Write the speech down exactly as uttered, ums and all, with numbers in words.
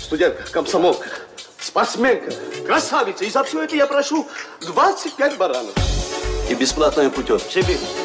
студентка, комсомолка, спортсменка, красавица. И за все это я прошу двадцать пять баранов. И бесплатную путевку. Себе.